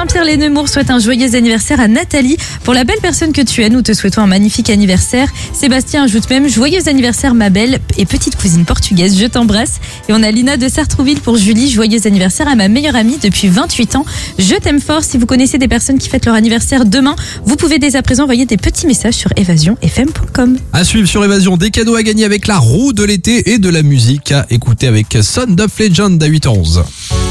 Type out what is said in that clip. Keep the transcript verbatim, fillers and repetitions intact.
Saint-Pierre-les-Nemours souhaite un joyeux anniversaire à Nathalie. Pour la belle personne que tu es, nous te souhaitons un magnifique anniversaire. Sébastien ajoute même joyeux anniversaire ma belle et petite cousine portugaise, je t'embrasse. Et on a Lina de Sartrouville pour Julie, joyeux anniversaire à ma meilleure amie depuis vingt-huit ans. Je t'aime fort. Si vous connaissez des personnes qui fêtent leur anniversaire demain, vous pouvez dès à présent envoyer des petits messages sur évasion f m point com. À suivre sur Évasion, des cadeaux à gagner avec la roue de l'été et de la musique à écouter avec Sound of Legend à huit heures onze.